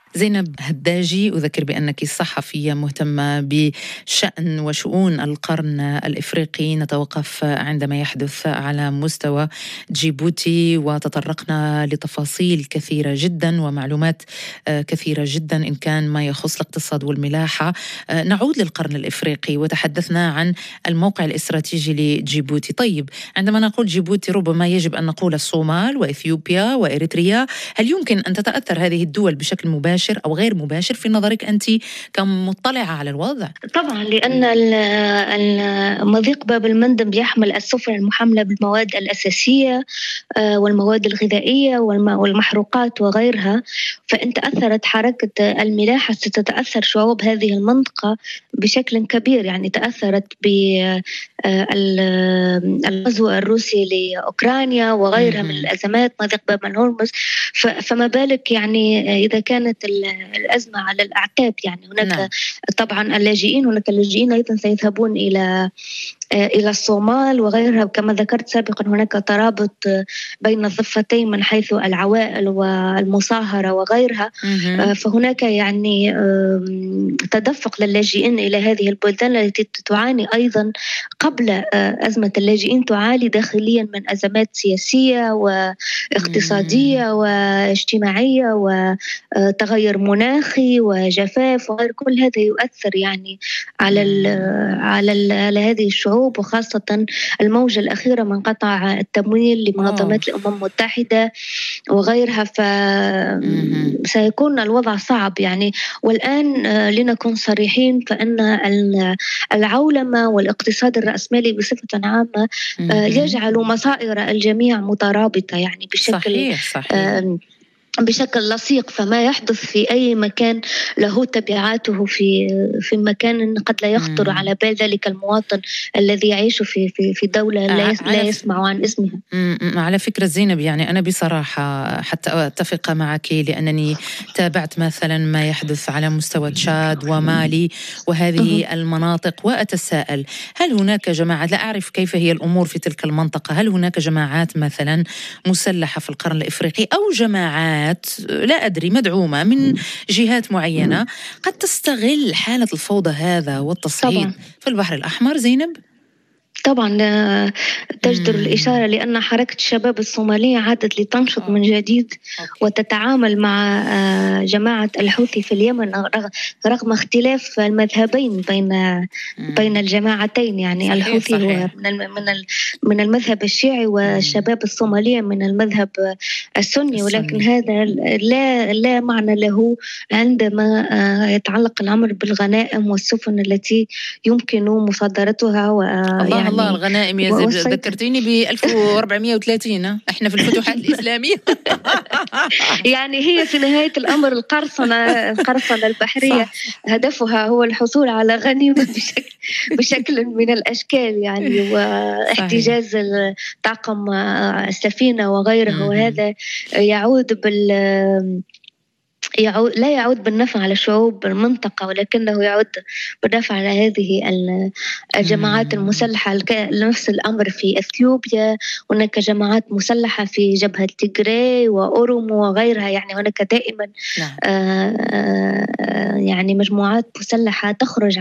زينب هداجي، أذكر بأنك صحفية مهتمة بشأن وشؤون القرن الإفريقي. نتوقف عندما يحدث على مستوى جيبوتي، وتطرقنا لتفاصيل كثيرة جدا ومعلومات كثيرة جدا إن كان ما يخص الاقتصاد والملاحة. نعود للقرن الإفريقي وتحدثنا عن الموقع الاستراتيجي لجيبوتي. طيب، عندما نقول جيبوتي ربما يجب أن نقول الصومال وإثيوبيا وإريتريا. هل يمكن أن تتأثر هذه الدول بشكل مباشر أو غير مباشر في نظرك أنت كمطلعة على الوضع؟ طبعا، لأن مضيق باب المندب يحمل السفن المحملة بالمواد الأساسية والمواد الغذائية والمحروقات وغيرها، فإن تأثرت حركة الملاحة ستتأثر شعوب هذه المنطقة بشكل كبير. يعني تأثرت بالغزو الروسي لأوكرانيا وغيرها من الأزمات، مضيق باب الهرمز، فما بالك يعني إذا كانت الأزمة على الأعتاب. يعني هناك طبعا اللاجئين، هناك اللاجئين أيضا سيذهبون إلى الصومال وغيرها. كما ذكرت سابقا هناك ترابط بين الضفتين من حيث العوائل والمصاهرة وغيرها. فهناك يعني تدفق للاجئين إلى هذه البلدان التي تعاني أيضا قبل أزمة اللاجئين، تعاني داخليا من أزمات سياسية واقتصادية واجتماعية وتغير مناخي وجفاف وغير. كل هذا يؤثر يعني على هذه الشعوب، وخاصة الموجة الأخيرة من قطع التمويل لمنظمات الأمم المتحدة وغيرها، فسيكون الوضع صعب يعني. والآن لنكون صريحين، فإن العولمة والاقتصاد الرأسمالي بصفة عامة يجعل مصائر الجميع مترابطة يعني صحيح. بشكل لصيق. فما يحدث في أي مكان له تبعاته في مكان قد لا يخطر على بال ذلك المواطن الذي يعيش في دولة لا يسمع عن اسمها. على فكرة زينب، يعني أنا بصراحة حتى أتفق معك، لأنني تابعت مثلا ما يحدث على مستوى تشاد ومالي وهذه المناطق، وأتساءل هل هناك جماعات، لا أعرف كيف هي الأمور في تلك المنطقة، هل هناك جماعات مثلا مسلحة في القرن الإفريقي أو جماعات لا أدري مدعومة من جهات معينة قد تستغل حالة الفوضى هذا والتصعيد في البحر الأحمر؟ زينب، طبعا تجدر الإشارة، لأن حركة الشباب الصومالية عادت لتنشط من جديد وتتعامل مع جماعة الحوثي في اليمن رغم اختلاف المذهبين بين الجماعتين. يعني الحوثي هو من المذهب الشيعي، والشباب الصومالية من المذهب السني، ولكن هذا لا معنى له عندما يتعلق الأمر بالغنائم والسفن التي يمكن مصادرتها. الله الغنائم يا زينب، ذكرتيني ب 1430 احنا في الفتوحات الإسلامية. يعني هي في نهاية الأمر القرصنة البحرية صح. هدفها هو الحصول على غنيمة بشكل من الأشكال يعني، واحتجاز طاقم السفينة وغيره. وهذا لا يعود بالنفع على شعوب المنطقة، ولكنه يعود بالنفع على هذه الجماعات المسلحة. نفس الأمر في أثيوبيا، هناك جماعات مسلحة في جبهة تيغراي وأورومو وغيرها. يعني هناك دائما يعني مجموعات مسلحة تخرج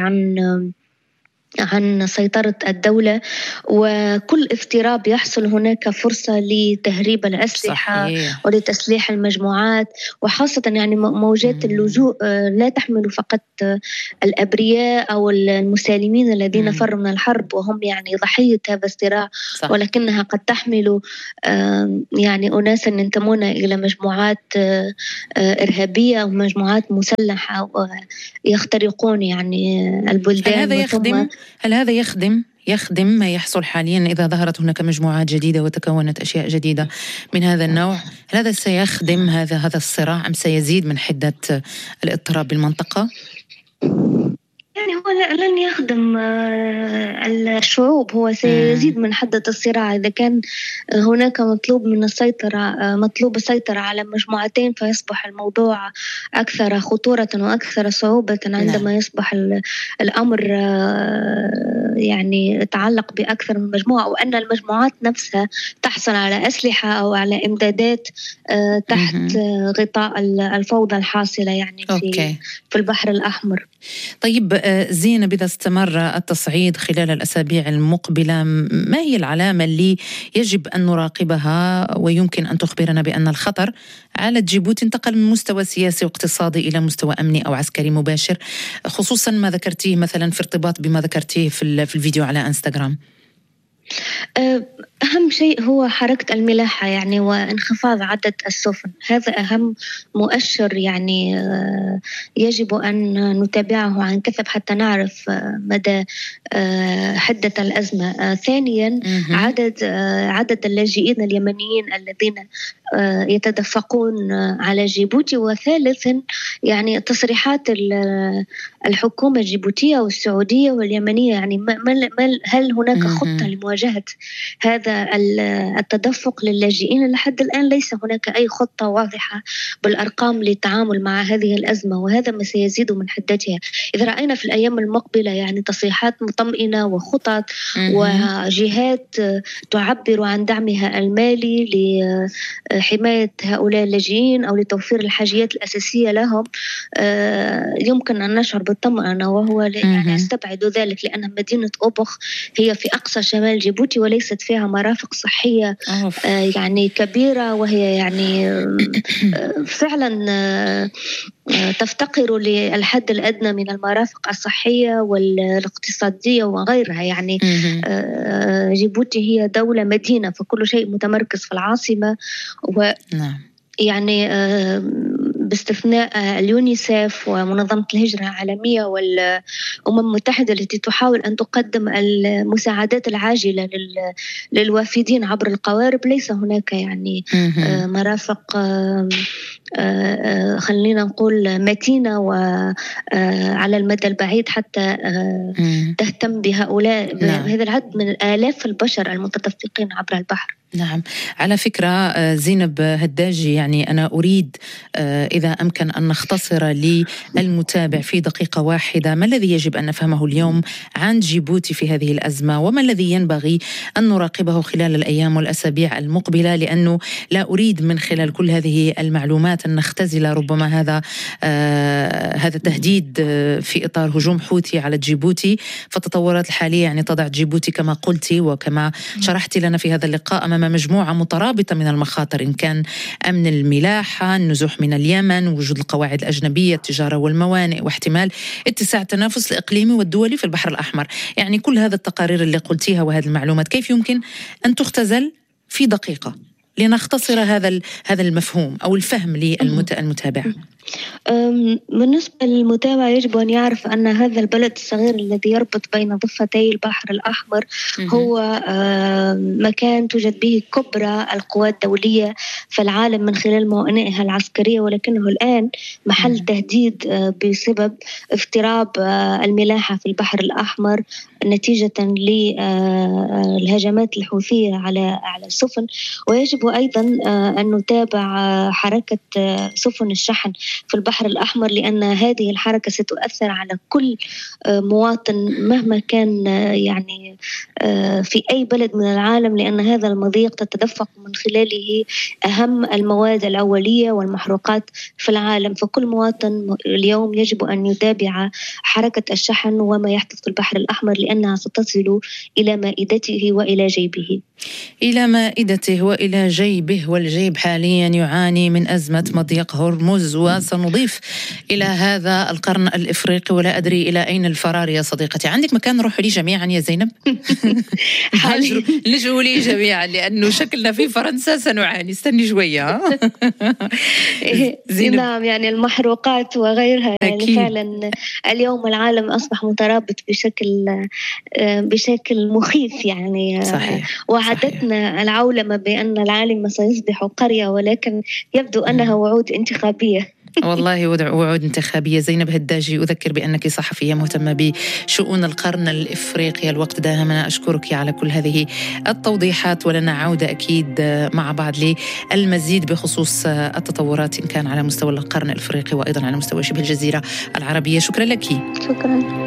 عن سيطرة الدولة، وكل اضطراب يحصل هناك فرصة لتهريب الأسلحة ولتسليح المجموعات. وخاصة يعني موجات اللجوء لا تحمل فقط الأبرياء أو المسالمين الذين فروا من الحرب وهم يعني ضحية هذا الصراع، ولكنها قد تحمل يعني أناسا ينتمون إلى مجموعات إرهابية أو مجموعات مسلحة ويخترقون يعني البلدان. هل هذا يخدم ما يحصل حاليا إذا ظهرت هناك مجموعات جديدة وتكونت أشياء جديدة من هذا النوع؟ هل هذا سيخدم هذا الصراع أم سيزيد من حدة الاضطراب بالمنطقة؟ يعني هو لن يخدم الشعوب، هو سيزيد من حدة الصراع. إذا كان هناك مطلوب السيطرة على مجموعتين، فيصبح الموضوع أكثر خطورة وأكثر صعوبة عندما يصبح الأمر يعني يتعلق بأكثر من مجموعة، وأن المجموعات نفسها تحصل على أسلحة أو على إمدادات تحت غطاء الفوضى الحاصلة يعني في البحر الأحمر. طيب زينب، إذا استمر التصعيد خلال الأسابيع المقبلة، ما هي العلامة اللي يجب أن نراقبها ويمكن أن تخبرنا بأن الخطر على جيبوتي انتقل من مستوى سياسي واقتصادي إلى مستوى أمني أو عسكري مباشر، خصوصا ما ذكرتيه مثلا في ارتباط بما ذكرتيه في الفيديو على انستغرام؟ أهم شيء هو حركة الملاحة يعني وانخفاض عدد السفن، هذا أهم مؤشر يعني يجب أن نتابعه عن كثب حتى نعرف مدى حدة الأزمة. ثانيا عدد اللاجئين اليمنيين الذين يتدفقون على جيبوتي. وثالثا يعني تصريحات الحكومة الجيبوتية والسعودية واليمنية، يعني هل هناك خطة لمواجهة هذا التدفق للاجئين؟ لحد الآن ليس هناك أي خطة واضحة بالأرقام للتعامل مع هذه الأزمة، وهذا ما سيزيد من حدتها. إذا رأينا في الأيام المقبلة يعني تصريحات مطمئنة وخطط وجهات تعبر عن دعمها المالي لحماية هؤلاء اللاجئين أو لتوفير الحاجيات الأساسية لهم، يمكن أن نشعر بالطمأنة. وهو يعني أستبعد ذلك لأن مدينة أوبخ هي في أقصى شمال جيبوتي وليست فيها مرافق صحية يعني كبيرة، وهي يعني فعلا تفتقر للحد الأدنى من المرافق الصحية والاقتصادية وغيرها. يعني جيبوتي هي دولة مدينة، فكل شيء متمركز في العاصمة. يعني باستثناء اليونيسيف ومنظمة الهجرة العالمية والأمم المتحدة التي تحاول أن تقدم المساعدات العاجلة للوافدين عبر القوارب، ليس هناك يعني مرافق خلينا نقول متينة وعلى المدى البعيد حتى تهتم بهؤلاء بهذا العدد من آلاف البشر المتدفقين عبر البحر. نعم، على فكرة زينب هداجي، يعني أنا أريد إذا أمكن أن نختصر للمتابع في دقيقة واحدة ما الذي يجب أن نفهمه اليوم عن جيبوتي في هذه الأزمة، وما الذي ينبغي أن نراقبه خلال الأيام والأسابيع المقبلة، لأنه لا أريد من خلال كل هذه المعلومات أن نختزل ربما هذا التهديد في إطار هجوم حوثي على جيبوتي. فالتطورات الحالية يعني تضع جيبوتي كما قلتي وكما شرحت لنا في هذا اللقاء أمام مجموعة مترابطة من المخاطر، إن كان أمن الملاحة، النزوح من اليمن، وجود القواعد الأجنبية، التجارة والموانئ، واحتمال اتساع التنافس الإقليمي والدولي في البحر الأحمر. يعني كل هذا التقارير اللي قلتيها وهذه المعلومات كيف يمكن أن تختزل في دقيقة لنختصر هذا المفهوم أو الفهم للمتابع؟ بالنسبة للمتابع يجب أن يعرف أن هذا البلد الصغير الذي يربط بين ضفتي البحر الأحمر هو مكان توجد به كبرى القوات الدولية في العالم من خلال موانئها العسكرية، ولكنه الآن محل تهديد بسبب اضطراب الملاحة في البحر الأحمر نتيجة للهجمات الحوثية على السفن. ويجب أيضا أن نتابع حركة سفن الشحن في البحر الأحمر، لأن هذه الحركة ستؤثر على كل مواطن مهما كان يعني في أي بلد من العالم، لأن هذا المضيق تتدفق من خلاله أهم المواد الأولية والمحروقات في العالم. فكل مواطن اليوم يجب أن يتابع حركة الشحن وما يحدث في البحر الأحمر، لأنها ستصل إلى مائدته وإلى جيبه. إلى مائدته وإلى جيبه، والجيب حاليا يعاني من أزمة مضيق هرمز. وسنضيف إلى هذا القرن الإفريقي، ولا أدري إلى أين الفرار يا صديقتي. عندك مكان نروح لي جميعا يا زينب؟ نجوا لي جميعا لأنه شكلنا في فرنسا سنعاني. استني شوية. نعم، يعني المحروقات وغيرها يعني فعلا اليوم العالم أصبح مترابط بشكل مخيف يعني. صحيح. وعدتنا العولمة بأن العالم سيصبح قرية، ولكن يبدو أنها وعود انتخابية. والله وعود انتخابية. زينب هداجي، أذكر بأنك صحفية مهتمة بشؤون القرن الإفريقي. الوقت داهمنا، أشكرك على كل هذه التوضيحات، ولنا عودة أكيد مع بعض للمزيد بخصوص التطورات إن كان على مستوى القرن الإفريقي وأيضا على مستوى شبه الجزيرة العربية. شكرا لك. شكرا.